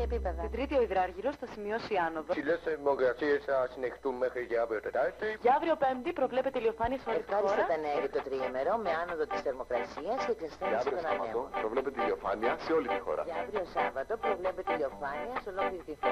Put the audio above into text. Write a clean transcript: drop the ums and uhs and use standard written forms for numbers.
τέτοια επίπεδα. Την Τρίτη ο υδράργυρος θα σημειώσει άνοδο. Ψηλές θερμοκρασίες θα συνεχιστούν μέχρι και αύριο Τετάρτη. Για αύριο Πέμπτη προβλέπεται ηλιοφάνεια σε όλη τη χώρα. Ευχάριστα τα νέα για το τριήμερο με άνοδο της θερμοκρασίας και εξασθένιση των ανέμων. Προβλέπεται ηλιοφάνεια σε όλη τη χώρα. Για αύριο Σάββατο προβλέπεται ηλιοφάνεια σε ολόκληρη τη χώρα.